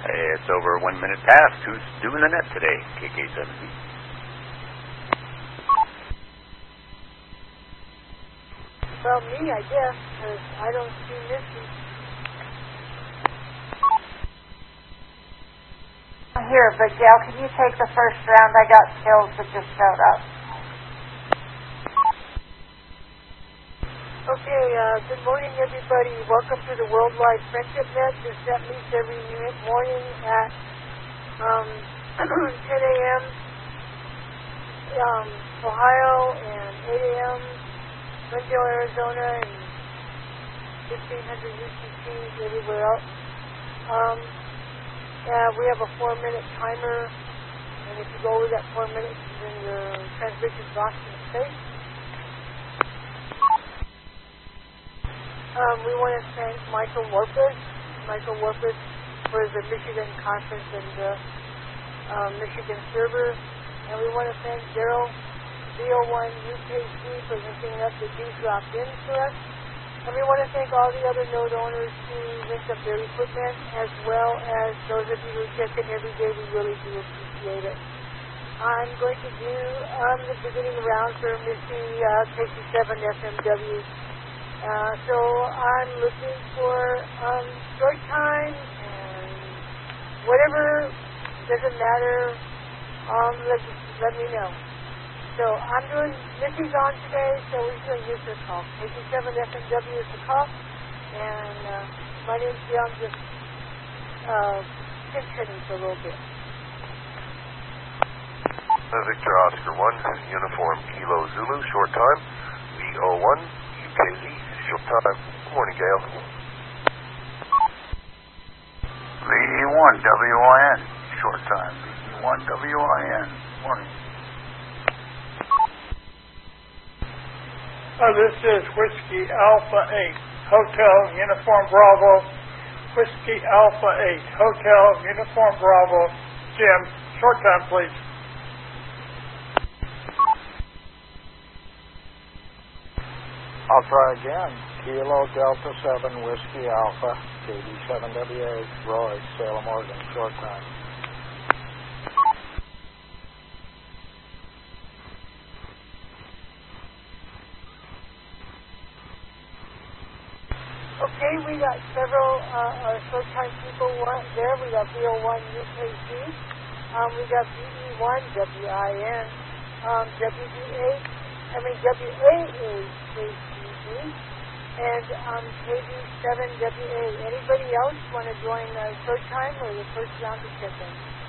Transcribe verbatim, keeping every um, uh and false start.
It's over one minute past. Who's doing the net today? K K seventy. Well, me, I guess, because I don't see Misty. I'm here, but Gail, can you take the first round? I got skills that just showed up. Okay, uh, good morning, everybody. Welcome to the Worldwide Friendship Net. This net meets every morning at um, ten a.m. Um, Ohio and eight a.m. Glendale, Arizona, and fifteen hundred U T C everywhere else. Um, uh, we have a four-minute timer, and if you go over that four minutes, then the transmission's lost in space. Um, we want to thank Michael Warpus, Michael Warpus for the Michigan Conference and the um, Michigan server. And we want to thank Daryl, B O one U K C, for linking up the G dropped in to us. And we want to thank all the other node owners who linked up their equipment, as well as those of you who check in every day. We really do appreciate it. I'm going to do um, the beginning round for Missy uh, K C seven F M W. Uh, so I'm looking for um, short time and whatever, doesn't matter, um, let, let me know. So I'm doing, Missy's on today, so we're going to use this call. K C seven F M W is the call, and uh, my name's Gail. I'm just uh, pinch-hitting for a little bit. Uh, Victor Oscar one, Uniform Kilo Zulu, short time, V O one U K Z. Short time. Good morning, Gail. V E one W I N, short time. V E one W I N, morning. Oh, this is Whiskey Alpha eight, Hotel Uniform Bravo, Whiskey Alpha eight, Hotel Uniform Bravo, Jim, short time, please. I'll try again. Kilo Delta seven Whiskey Alpha, K D seven W eight, Roy, Salem, Oregon, short time. Okay, we got several uh, uh, short time people there. We got B O one U K C, um, we got B E one W I N, um, W D eight, I mean W A A K C D, and um, K D seven W A. Anybody else want to join uh, short time or the first round of check-in?